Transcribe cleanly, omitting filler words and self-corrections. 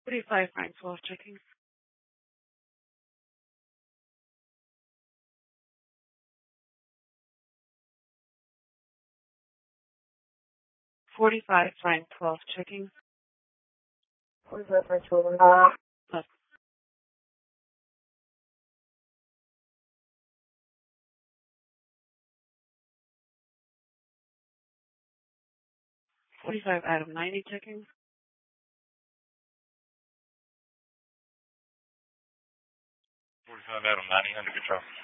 45 Frank 12 checking. $45 Frank 12 checking. 45 Frank 12. Left. $45 Adam 90 checking. 45 Adam 90 under control.